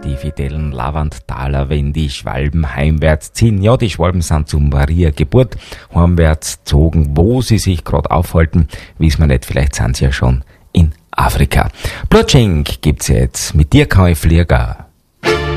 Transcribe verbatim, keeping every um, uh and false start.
die fidelen Lavandtaler, wenn die Schwalben heimwärts ziehen. Ja, die Schwalben sind zu Maria Geburt heimwärts gezogen. Wo sie sich gerade aufhalten, wissen wir nicht. Vielleicht sind sie ja schon in Afrika. Blutschink gibt's jetzt. Mit dir kann ich fliegen.